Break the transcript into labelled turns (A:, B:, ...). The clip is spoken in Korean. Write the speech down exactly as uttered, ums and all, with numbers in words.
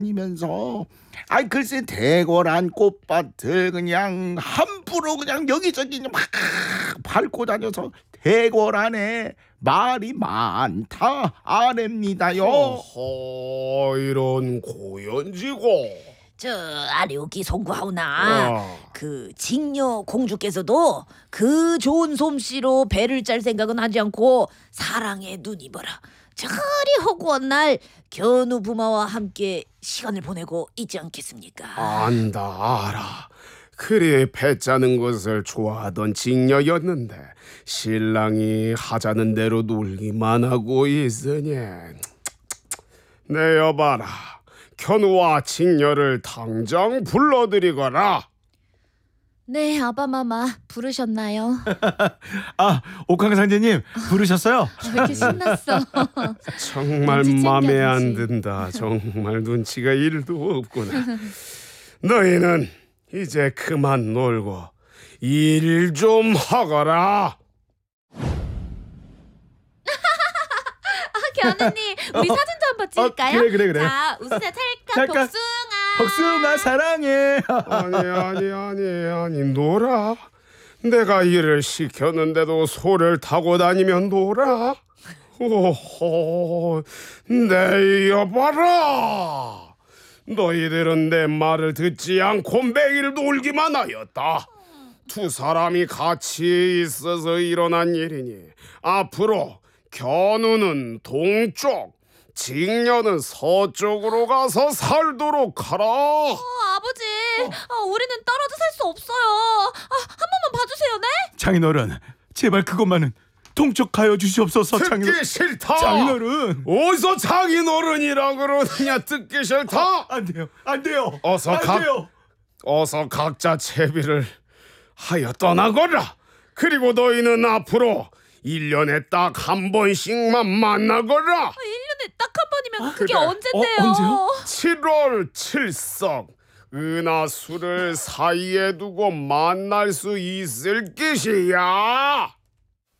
A: 다니면서 아이 글쎄 대궐한 꽃밭을 그냥 함부로 그냥 여기저기 막 밟고 다녀서 대궐 안에 말이 많다 아랍니다요.
B: 허, 이런 고연지고.
C: 저 아래오기 송구하오나
B: 어.
C: 그 직녀 공주께서도 그 좋은 솜씨로 배를 짤 생각은 하지 않고 사랑에 눈이 멀어 저리 허구한 날 견우 부마와 함께 시간을 보내고 있지 않겠습니까?
B: 안다 알아. 그리 배 짜는 것을 좋아하던 직녀였는데 신랑이 하자는 대로 놀기만 하고 있으니 내 여봐라. 견우와 직녀를 당장 불러들이거라.
C: 네, 아바마마 부르셨나요?
D: 아, 옥황상제님 부르셨어요?
C: 왜 이렇게 신났어?
B: 정말
C: 눈치
B: 맘에 안
C: 챙겨주지.
B: 든다. 정말 눈치가 일도 없구나. 너희는 이제 그만 놀고 일 좀 하거라.
C: 견우님, 우리 사진도 한번 찍을까요?
D: 그래, 그래, 그래.
C: 자, 웃으세요. 찰칵
D: 찰칵.
C: 복숭아.
D: 복숭아 사랑해.
B: 아니 아니 아니 아니 놀아. 내가 일을 시켰는데도 소를 타고 다니면 놀아. 오호, 내 여봐라. 너희들은 내 말을 듣지 않고 매일 놀기만 하였다. 두 사람이 같이 있어서 일어난 일이니 앞으로 견우는 동쪽, 직녀는 서쪽으로 가서 살도록 하라.
C: 어, 아버지, 어, 우리는 떨어져 살 수 없어요. 아, 한 번만 봐주세요, 네?
D: 장인어른, 제발 그것만은 동쪽하여 주시옵소서. 장인어른.
B: 듣기 싫다.
D: 장인어른.
B: 어디서 장인어른이라 그러느냐. 듣기 싫다.
D: 안 돼요. 안 돼요.
B: 어서
D: 안
B: 가.
D: 돼요.
B: 어서 각자 채비를 하여 떠나거라. 그리고 너희는 앞으로 일 년에 딱 한 번씩만 만나거라.
C: 일 년에 딱 한 번이면 그게
B: 그래.
C: 언젠데요?
D: 어, 언제요?
B: 칠월 칠석 은하수를 사이에 두고 만날 수 있을 것이야.